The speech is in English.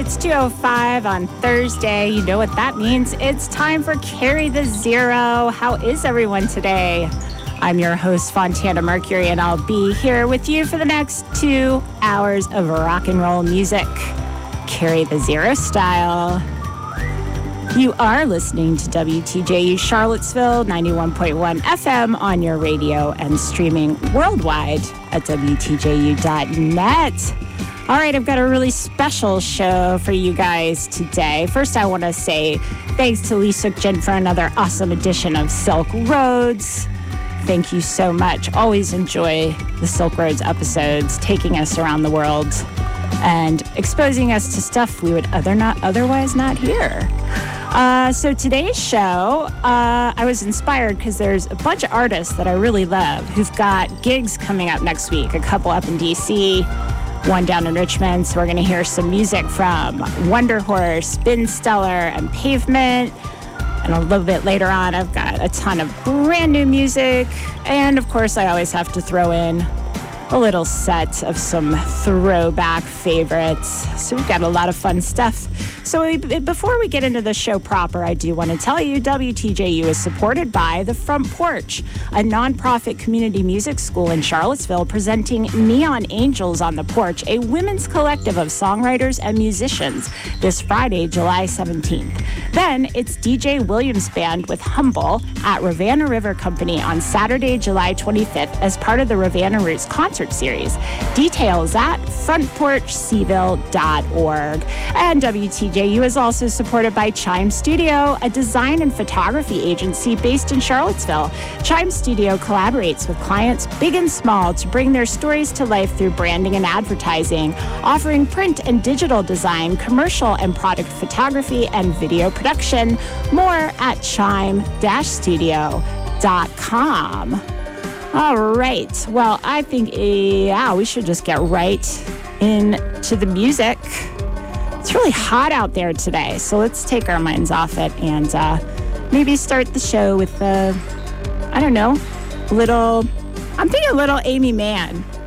It's 2:05 on Thursday. You know what that means. It's time for Carry the Zero. How is everyone today? I'm your host, Fontana Mercury, and I'll be here with you for the next 2 hours of rock and roll music. Carry the Zero style. You are listening to WTJU Charlottesville, 91.1 FM on your radio and streaming worldwide at WTJU.net. All right, I've got a really special show for you guys today. First, I want to say thanks to Lee Suk-jin for another awesome edition of Silk Roads. Thank you so much. Always enjoy the Silk Roads episodes, taking us around the world and exposing us to stuff we would otherwise not hear. So today's show, I was inspired because there's a bunch of artists that I really love who've got gigs coming up next week, a couple up in D.C., one down in Richmond. So we're going to hear some music from Wonder Horse, Spin Stellar, and Pavement. And a little bit later on, I've got a ton of brand new music. And of course, I always have to throw in a little set of some throwback favorites. So we've got a lot of fun stuff. So before we get into the show proper, I do want to tell you WTJU is supported by The Front Porch, a nonprofit community music school in Charlottesville presenting Neon Angels on the Porch, a women's collective of songwriters and musicians, this Friday, July 17th. Then it's DJ Williams Band with Humble at Ravenna River Company on Saturday, July 25th as part of the Ravenna Roots concert series. Details at frontporchseville.org. And WTJU is also supported by Chime Studio, a design and photography agency based in Charlottesville. Chime Studio collaborates with clients big and small to bring their stories to life through branding and advertising, offering print and digital design, commercial and product photography, and video production. More at chime-studio.com. All right. Well, I think, we should just get right into the music. It's really hot out there today, so let's take our minds off it and maybe start the show with, I'm thinking a little Amy Mann.